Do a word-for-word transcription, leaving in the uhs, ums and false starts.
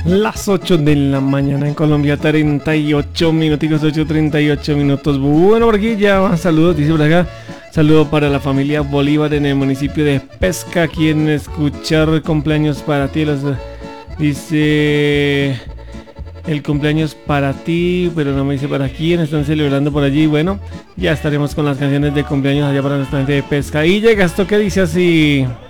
Las ocho de la mañana en Colombia, treinta y ocho minutos, ocho treinta y ocho minutos. Bueno, por aquí ya saludos, dice por acá. Saludo para la familia Bolívar en el municipio de Pesca. Quieren escuchar cumpleaños para ti. Los, dice el cumpleaños para ti, pero no me dice para quién. Están celebrando por allí. Bueno, ya estaremos con las canciones de cumpleaños allá para nuestra gente de Pesca. Y llega esto que dice así.